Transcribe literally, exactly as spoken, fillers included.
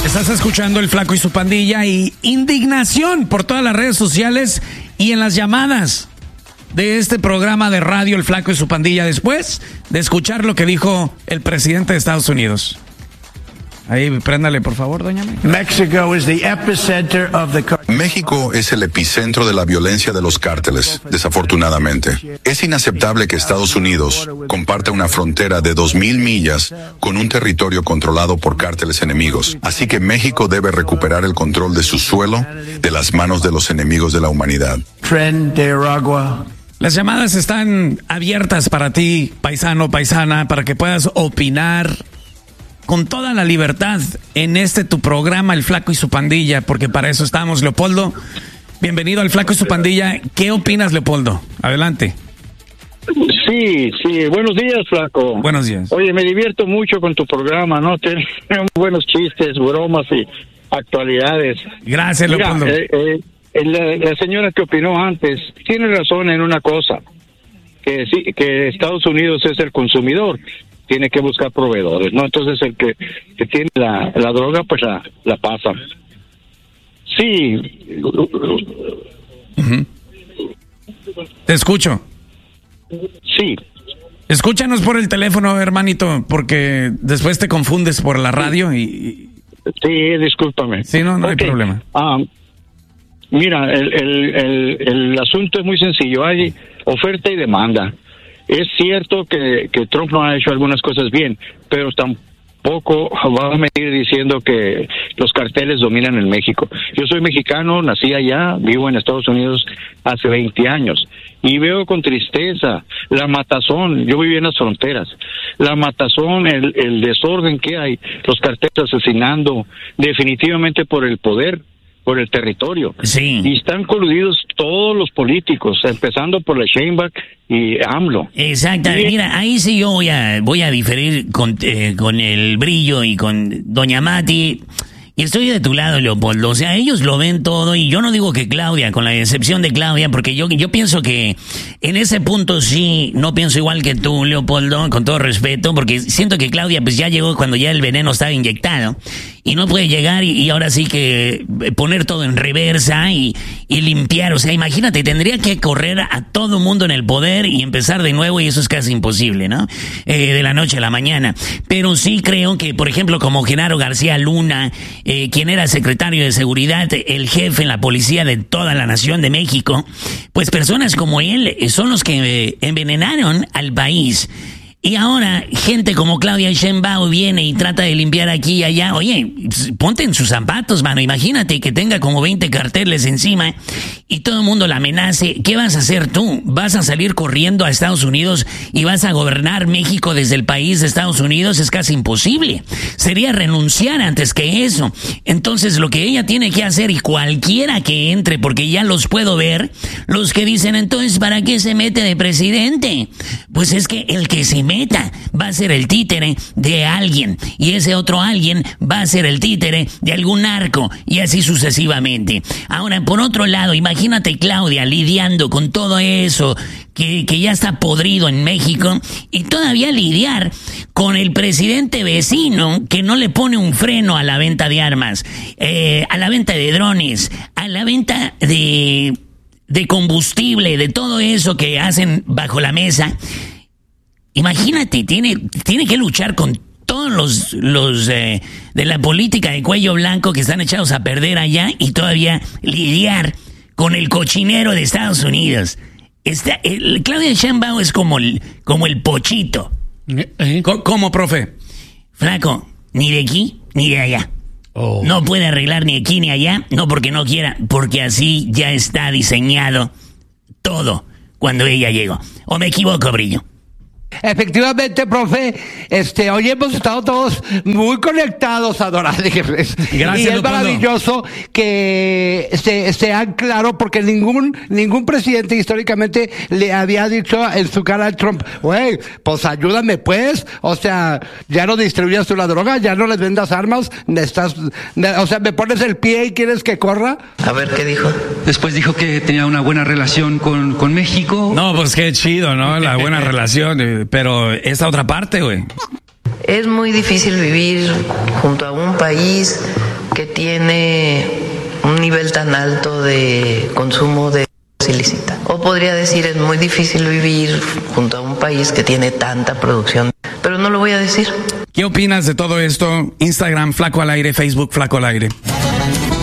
Estás escuchando El Flaco y su Pandilla y indignación por todas las redes sociales y en las llamadas de este programa de radio El Flaco y su Pandilla después de escuchar lo que dijo el presidente de Estados Unidos. Ahí, préndale, por favor, doña May. México is the epicenter of the... México es el epicentro de la violencia de los cárteles, desafortunadamente. Es inaceptable que Estados Unidos comparta una frontera de dos mil millas con un territorio controlado por cárteles enemigos. Así que México debe recuperar el control de su suelo de las manos de los enemigos de la humanidad. Tren de Aragua. Las llamadas están abiertas para ti, paisano, paisana, para que puedas opinar con toda la libertad en este tu programa El Flaco y su Pandilla, porque para eso estamos. Leopoldo, bienvenido al Flaco y su Pandilla. ¿Qué opinas, Leopoldo? Adelante. Sí, sí, buenos días, Flaco. Buenos días. Oye, me divierto mucho con tu programa, ¿no? Tienes buenos chistes, bromas y actualidades. Gracias, Mira, Leopoldo. Eh, eh, la, la señora que opinó antes tiene razón en una cosa, que sí, que Estados Unidos es el consumidor, tiene que buscar proveedores, ¿no? Entonces el que, que tiene la, la droga, pues la, la pasa. Sí. Uh-huh. Te escucho. Sí. Escúchanos por el teléfono, hermanito, porque después te confundes por la radio y... Sí, discúlpame. Sí, no, no okay. hay problema. Ah, mira, el, el, el, el asunto es muy sencillo. Hay oferta y demanda. Es cierto que, que Trump no ha hecho algunas cosas bien, pero tampoco va a venir diciendo que los carteles dominan en México. Yo soy mexicano, nací allá, vivo en Estados Unidos hace veinte años y veo con tristeza la matazón. Yo viví en las fronteras. La matazón, el, el desorden que hay, los carteles asesinando definitivamente por el poder, por el territorio. Sí. Y están coludidos todos los políticos, empezando por la Sheinbaum y AMLO. Exacto. Y... Mira, ahí sí yo voy a, voy a diferir con, eh, con el Brillo y con doña Mati. Y estoy de tu lado, Leopoldo. O sea, ellos lo ven todo y yo no digo que Claudia, con la excepción de Claudia, porque yo, yo pienso que en ese punto sí, no pienso igual que tú, Leopoldo, con todo respeto, porque siento que Claudia pues ya llegó cuando ya el veneno estaba inyectado y no puede llegar y, y ahora sí que poner todo en reversa y, y limpiar. O sea, imagínate, tendría que correr a todo mundo en el poder y empezar de nuevo y eso es casi imposible, ¿no? Eh, de la noche a la mañana. Pero sí creo que, por ejemplo, como Genaro García Luna, Eh, quien era secretario de Seguridad, el jefe en la policía de toda la nación de México, pues personas como él son los que eh, envenenaron al país. Y ahora, gente como Claudia Sheinbaum viene y trata de limpiar aquí y allá. Oye, ponte en sus zapatos, mano. Imagínate que tenga como veinte carteles encima y todo el mundo la amenace. ¿Qué vas a hacer tú? ¿Vas a salir corriendo a Estados Unidos y vas a gobernar México desde el país de Estados Unidos? Es casi imposible. Sería renunciar antes que eso. Entonces, lo que ella tiene que hacer, y cualquiera que entre, porque ya los puedo ver, los que dicen, entonces, ¿para qué se mete de presidente? Pues es que el que se meta va a ser el títere de alguien y ese otro alguien va a ser el títere de algún narco y así sucesivamente. Ahora, por otro lado, imagínate Claudia lidiando con todo eso que, que ya está podrido en México y todavía lidiar con el presidente vecino que no le pone un freno a la venta de armas, eh, a la venta de drones, a la venta de, de combustible, de todo eso que hacen bajo la mesa. Imagínate, tiene, tiene que luchar con todos los, los eh, de la política de cuello blanco que están echados a perder allá y todavía lidiar con el cochinero de Estados Unidos. Está, el, Claudia Sheinbaum es como el, como el pochito. ¿Eh? ¿Cómo, profe? Flaco, ni de aquí ni de allá. Oh. No puede arreglar ni aquí ni allá, no porque no quiera, porque así ya está diseñado todo cuando ella llegó. ¿O me equivoco, Brillo? Efectivamente, profe, este, hoy hemos estado todos muy conectados a Dorales. Gracias, y es Leopoldo. maravilloso que se, sean claros porque ningún ningún presidente históricamente le había dicho en su cara a Trump, güey, pues ayúdame pues, o sea, ya no distribuyas tú la droga, ya no les vendas armas, estás, o sea, me pones el pie y quieres que corra. A ver, ¿qué dijo? Después dijo que tenía una buena relación con, con México. No, pues qué chido, ¿no? La buena relación. Pero esta otra parte, güey. Es muy difícil vivir junto a un país que tiene un nivel tan alto de consumo de ilícita. O podría decir, es muy difícil vivir junto a un país que tiene tanta producción, pero no lo voy a decir. ¿Qué opinas de todo esto? Instagram, Flaco al Aire, Facebook, Flaco al Aire.